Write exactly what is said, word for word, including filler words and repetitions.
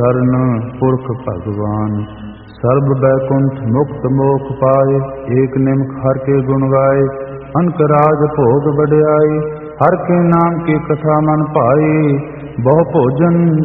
सरण पुरख भगवान। सर्ब बैकुंठ मुक्त मोख पाए, एक निमख हर के गुण गाए। अनक राज भोग बड़ियाई, हर के नाम की कथा मन पाई। बहु भोजन